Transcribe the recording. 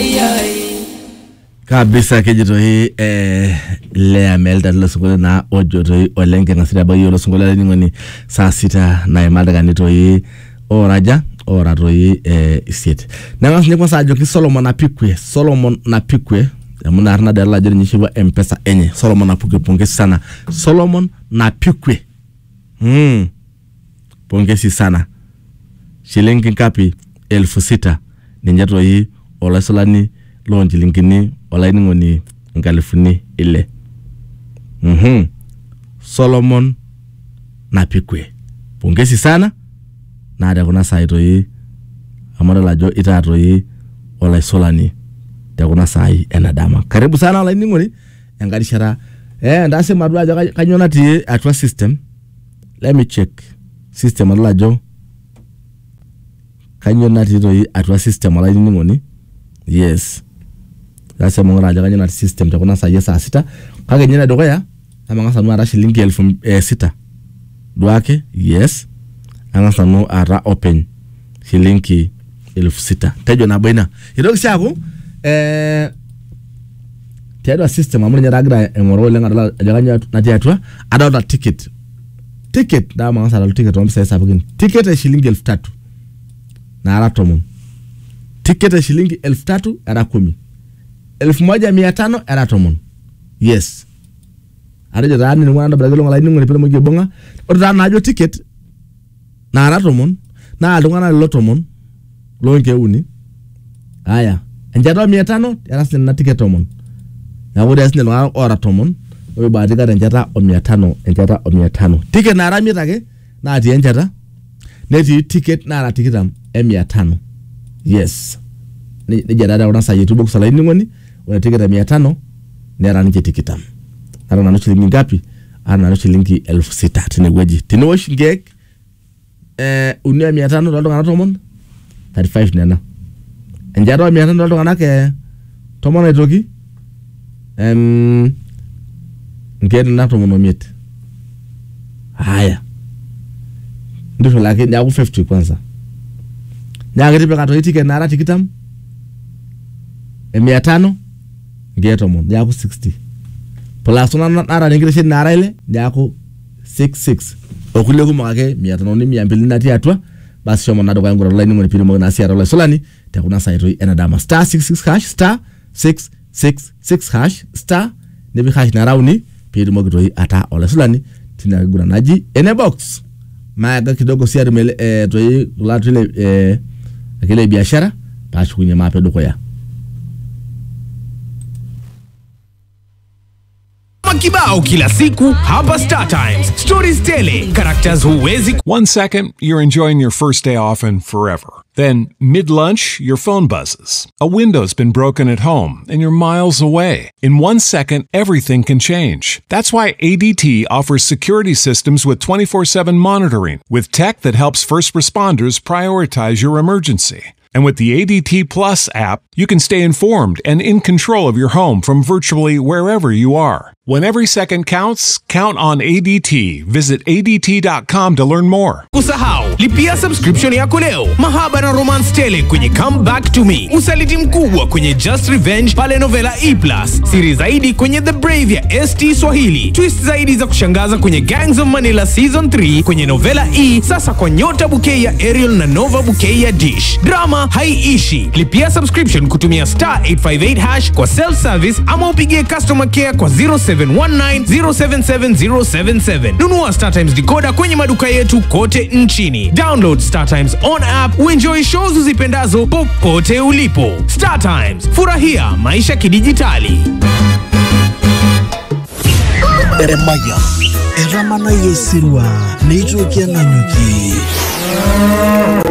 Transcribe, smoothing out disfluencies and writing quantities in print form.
kabisa kejito hii Lea Melda lo sungula na ojo to olenge ngasira bayo lo sungula ningoni saa 6 na imalda kanito hii oraja ora to hii isit na ngasini kwa sajo ki Solomon Napikwe muna arna de la jeri nyishiba mpesa enye Solomon Napikwe pongezi sana Solomon Napikwe pongezi sana shilingi ngapi 6,000 ninjato hii ola solani lo njilingini ola iningoni ngalifuni ile Solomon Napikwe pongezi sana na ada kuna saito hii amara lajo itato hii ola solani de kuna sai enadama karibu sana ola iningoni engalishara ndase madwa ajo kanyona ti atwa system. Let me check system ala lajo kanyona ti to atwa system ala iningoni. Yes. Sasa mongora aja kanyona system de kuna sai saa 6 kage nyina dogoya amangasa nu ara shilingi 6,000 duake. Yes. Angasa nu ara open shilingi 6,000 tejo na baina idoki shako tedo system amuri nyaragira engoro lenga ajaganya nati atwa ada ticket da mangasa la ticket omse sasa bugin ticket ya shilingi 3,000 na ara tomon ticket ya shilingi 3,000 ara 10 1,500 ara tomon. Yes ara jani ni mwana bragelo ngala ni ngoni pele mo bonga ora na ajo ticket na ara tomon na alungana lo tomon lo ngeuni aya njado 500 era sin na ticket tomon na wodi sin lo ora tomon oyo baadika njata 500 ticket na ara mitake na ati njata neti ticket na ara tikitam 500. Yes ni jada ona sayi tu box la ngoni ona ticket 500 ne ara nje tikitam ara na shilingi ngapi ana na shilingi 6,000 tine weji tine wash ngek unia 500 ndo ngana tomon 35 nena njado 500 ndo ngana ke tomon etoki ngeni na tomon miet haya ndivyo lakini nyaku 50 kwanza nyangeti peka to ticket na ara tikitam 500 ngetomon nyaku 60 plus una ara ngire na ara ile nyaku 66 okule kumake 500 ni 200 nati atwa basi shomo nado kwa ngoro line ngoni pili mo na siara la solani te kuna saito enadama star 66 hash star 666 hash star nebi hash na rauni pili mo gito ata ola solani tina guna naji ene box maaga kidogo siara mele to la tule akile biashara basi kunye mape doko ya Kibao kila siku hapa Star Times. Stories tele, characters huwezi. 1 second, you're enjoying your first day off and forever. Then, mid-lunch, your phone buzzes. A window's been broken at home and you're miles away. In 1 second, everything can change. That's why ADT offers security systems with 24/7 monitoring, with tech that helps first responders prioritize your emergency. And with the ADT Plus app, you can stay informed and in control of your home from virtually wherever you are. When every second counts, count on ADT. Visit ADT.com to learn more. Usahau, lipia subscription yako leo. Mahaba na romance tele kwenye Come Back to Me. Usaliti mkubwa kwenye Just Revenge pale Novela E+. Siri zaidi kwenye The Brave ya ST Swahili. Twist zaidi za kushangaza kwenye Gangs of Manila Season 3 kwenye Novela E. Sasa kwa Nyota Bouquet ya Ariel na Nova Bouquet ya Dish. Drama haiishi. Lipia subscription kutumia star 858 hash kwa self service ama upigie customer care kwa 0719077077. Nunua Star Times decoder kwenye maduka yetu kote nchini. Download Star Times on app uenjoy shows uzipendazo popote ulipo. Star Times, furahia maisha kidijitali. Eremaya Eramana yesirwa Neijo kia nanyuki